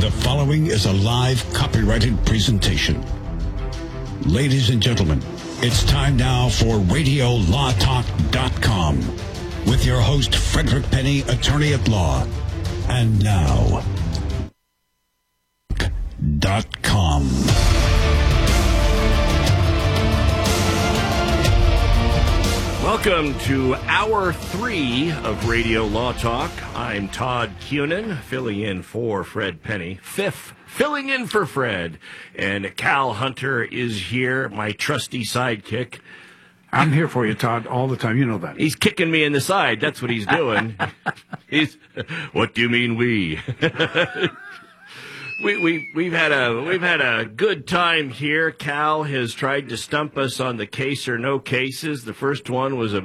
The following is a live copyrighted presentation. Ladies and gentlemen, it's time now for RadioLawTalk.com with your host, Frederick Penny, attorney at law. And now, .com. Welcome to Hour 3 of Radio Law Talk. I'm Todd Cunin, filling in for Fred Penny. Fifth, filling in for Fred. And Cal Hunter is here, my trusty sidekick. I'm here for you, Todd, all the time. You know that. He's kicking me in the side. That's what he's doing. What do you mean we? We've had a good time here. Cal has tried to stump us on the case or no cases. The first one was about